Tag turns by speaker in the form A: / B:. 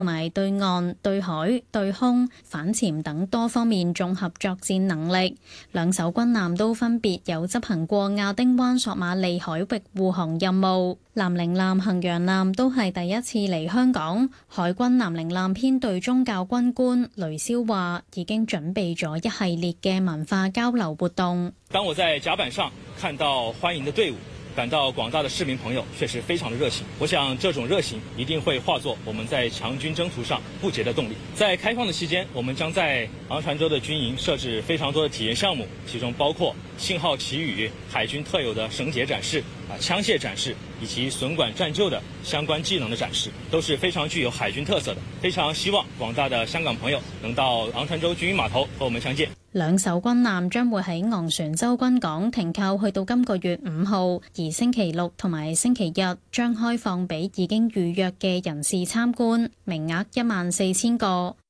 A: 同埋對岸、對海、對空、反潛等多方面綜合作戰能力。兩艘軍艦都分別有執行過亞丁灣索馬利海域護航任務。南寧艦、衡陽艦都係第一次嚟香港。海軍南寧艦編隊宗教軍官雷霄話，已經準備咗一系列嘅文化交流活動。
B: 當我在甲板上看到歡迎的隊伍，感到廣大的市民朋友確實非常的熱情，我想這種熱情一定會化作我們在強軍征途上不竭的動力。在開放的期間，我們將在昂船洲的軍營設置非常多的體驗項目，其中包括信號旗語、海軍特有的繩結展示、槍械展示以及損管戰救的相關技能的展示，都是非常具有海軍特色的。非常希望廣大的香港朋友能到昂船洲軍營碼頭和我們相見。
A: 兩艘軍艦將會喺昂船洲軍港停靠去到今個月5號，而星期六同埋星期日將開放俾已經預約嘅人士參觀，名額14000個。